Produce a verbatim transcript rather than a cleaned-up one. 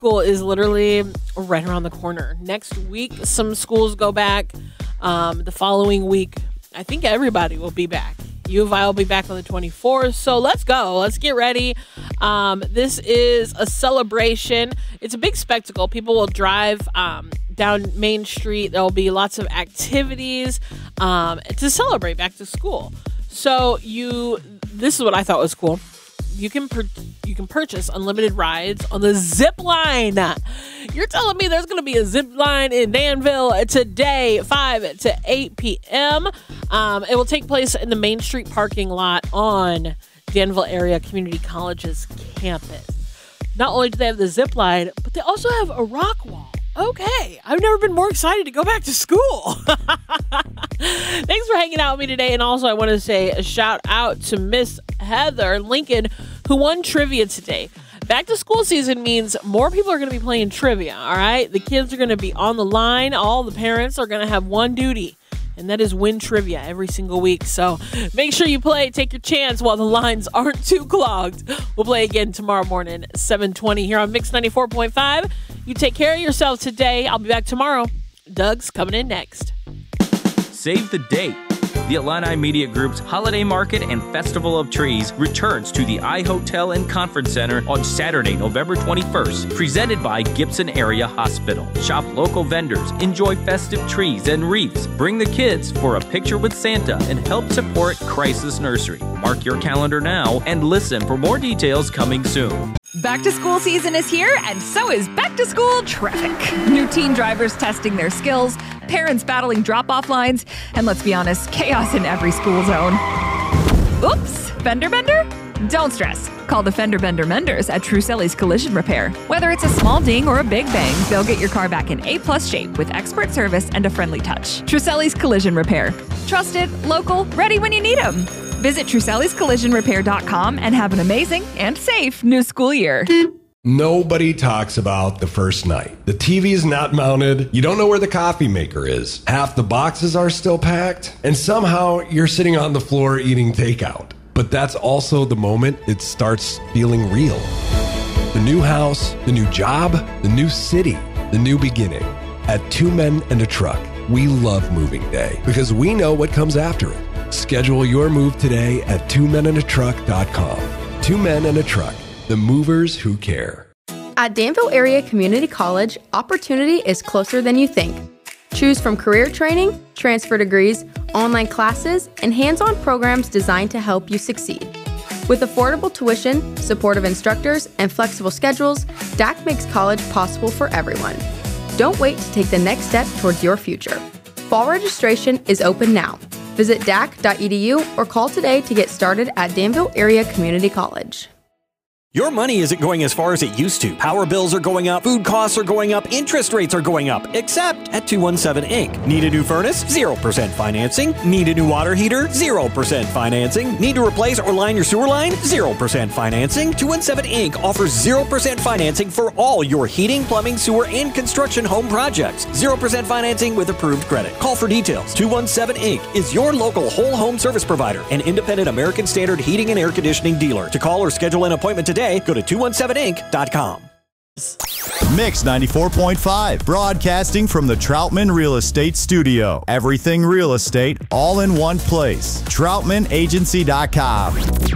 School is literally right around the corner. Next week, some schools go back. Um, the following week, I think everybody will be back. U of I will be back on the twenty-fourth. So let's go. Let's get ready. Um, this is a celebration. It's a big spectacle. People will drive um, down Main Street. There'll be lots of activities um, to celebrate back to school. So you, this is what I thought was cool. You can per- you can purchase unlimited rides on the zip line. You're telling me there's going to be a zip line in Danville today, five to eight p.m. Um, it will take place in the Main Street parking lot on Danville Area Community College's campus. Not only do they have the zip line, but they also have a rock wall. Okay, I've never been more excited to go back to school. Thanks for hanging out with me today. And also, I want to say a shout out to Miss Heather Lincoln, who won trivia today. Back to school season means more people are going to be playing trivia, all right? The kids are going to be on the line. All the parents are going to have one duty, and that is win trivia every single week. So make sure you play. Take your chance while the lines aren't too clogged. We'll play again tomorrow morning, seven twenty here on Mix ninety-four point five. You take care of yourself today. I'll be back tomorrow. Doug's coming in next. Save the date. The Illini Media Group's Holiday Market and Festival of Trees returns to the iHotel and Conference Center on Saturday, November twenty-first, presented by Gibson Area Hospital. Shop local vendors, enjoy festive trees and wreaths, bring the kids for a picture with Santa, and help support Crisis Nursery. Mark your calendar now and listen for more details coming soon. Back to school season is here, and so is back to school traffic. New teen drivers testing their skills, parents battling drop-off lines, and let's be honest, chaos in every school zone. Oops, fender bender? Don't stress. Call the Fender Bender Menders at Truselli's Collision Repair. Whether it's a small ding or a big bang, they'll get your car back in A-plus shape with expert service and a friendly touch. Truselli's Collision Repair. Trusted, local, ready when you need them. Visit Truselli's Collision Repair dot com and have an amazing and safe new school year. Nobody talks about the first night. The T V is not mounted. You don't know where the coffee maker is. Half the boxes are still packed. And somehow you're sitting on the floor eating takeout. But that's also the moment it starts feeling real. The new house, the new job, the new city, the new beginning. At Two Men and a Truck, we love moving day because we know what comes after it. Schedule your move today at two men and a truck dot com. Two Men and a Truck, the movers who care. At Danville Area Community College, opportunity is closer than you think. Choose from career training, transfer degrees, online classes, and hands-on programs designed to help you succeed. With affordable tuition, supportive instructors, and flexible schedules, D A C makes college possible for everyone. Don't wait to take the next step towards your future. Fall registration is open now. Visit D A C dot E D U or call today to get started at Danville Area Community College. Your money isn't going as far as it used to. Power bills are going up, food costs are going up, interest rates are going up, except at two one seven Incorporated. Need a new furnace? zero percent financing. Need a new water heater? zero percent financing. Need to replace or line your sewer line? zero percent financing. two one seven Incorporated offers zero percent financing for all your heating, plumbing, sewer, and construction home projects. zero percent financing with approved credit. Call for details. two one seven Incorporated is your local whole home service provider, an independent American Standard heating and air conditioning dealer. To call or schedule an appointment today, go to two one seven inc dot com. Mix ninety-four point five, broadcasting from the Troutman Real Estate Studio. Everything real estate, all in one place. Troutman Agency dot com.